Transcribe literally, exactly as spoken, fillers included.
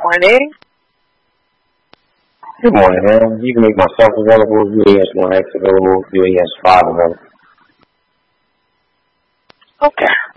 morning. Good morning, man. You can make myself available. U A S one X available. U A S five available. Okay.